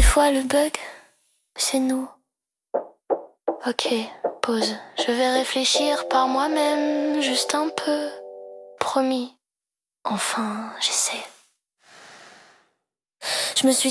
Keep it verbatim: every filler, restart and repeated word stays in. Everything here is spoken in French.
Des fois le bug, c'est nous. Ok, pause. Je vais réfléchir par moi-même, juste un peu. Promis. Enfin, j'essaie. Je me suis